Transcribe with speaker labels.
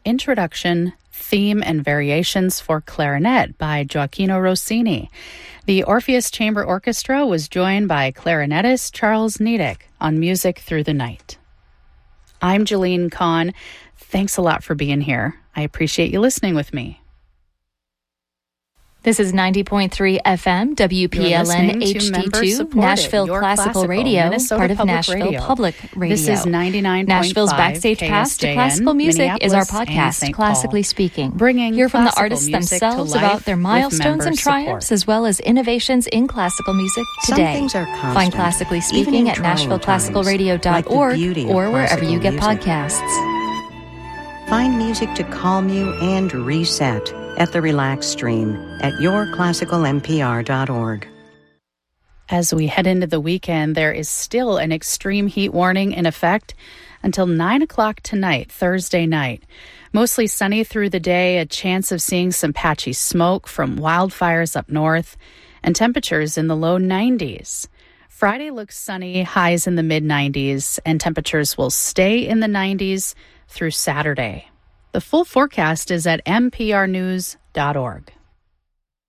Speaker 1: Introduction, Theme and Variations for Clarinet by Gioacchino Rossini. The Orpheus Chamber Orchestra was joined by clarinetist Charles Niedek on Music Through the Night. I'm Jolene Kahn. Thanks a lot for being here. I appreciate you listening with me.
Speaker 2: This is 90.3 FM, WPLN HD2, Nashville Classical Radio,
Speaker 1: Minnesota
Speaker 2: part of
Speaker 1: Public
Speaker 2: Nashville
Speaker 1: Radio.
Speaker 2: Public Radio.
Speaker 1: This is 99.5
Speaker 2: Nashville's Backstage Pass to Classical Music is our podcast, Classically Speaking.
Speaker 1: Bringing
Speaker 2: Hear from the
Speaker 1: classical
Speaker 2: artists
Speaker 1: music
Speaker 2: themselves
Speaker 1: to life
Speaker 2: about their
Speaker 1: with
Speaker 2: milestones
Speaker 1: member
Speaker 2: and triumphs,
Speaker 1: support.
Speaker 2: as well as innovations in classical music today.
Speaker 3: Some things are constant,
Speaker 2: Find Classically
Speaker 3: even
Speaker 2: Speaking
Speaker 3: in
Speaker 2: at
Speaker 3: trying
Speaker 2: NashvilleClassicalRadio.org
Speaker 3: times, like the beauty of
Speaker 2: or wherever you get
Speaker 3: classical music.
Speaker 2: podcasts.
Speaker 3: Find music to calm you and reset at the Relax Stream at yourclassicalmpr.org.
Speaker 1: As we head into the weekend, there is still an extreme heat warning in effect until 9 o'clock tonight, Thursday night. Mostly sunny through the day, a chance of seeing some patchy smoke from wildfires up north, and temperatures in the low 90s. Friday looks sunny, highs in the mid-90s, and temperatures will stay in the 90s through Saturday. The full forecast is at mprnews.org.